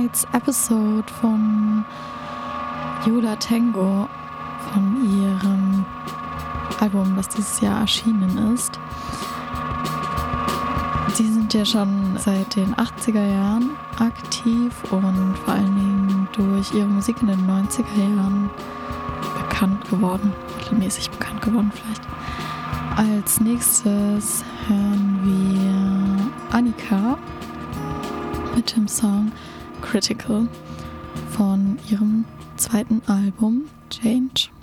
Episode von Yola Tango, von ihrem Album, das dieses Jahr erschienen ist. Sie sind ja schon seit den 80er Jahren aktiv und vor allen Dingen durch ihre Musik in den 90er Jahren bekannt geworden, mittelmäßig bekannt geworden vielleicht. Als nächstes hören wir Annika mit dem Song Critical von ihrem zweiten Album Change.